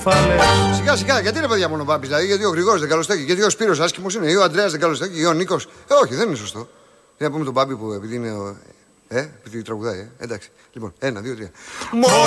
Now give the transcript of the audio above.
κεφάλες. Σιγά σιγά, γιατί είναι παιδιά μόνο Μπάμπης, δηλαδή, γιατί ο Γρηγόρης δεν καλοστέκει, γιατί ο Σπύρος άσχημος είναι, ή ο Ανδρέας δεν καλοστέκει, ή ο Νίκος. Όχι, δεν είναι σωστό. Για να πούμε τον Μπάμπη που επειδή είναι. Επειδή τραγουδάει, εντάξει. Λοιπόν, 1, 2, 3.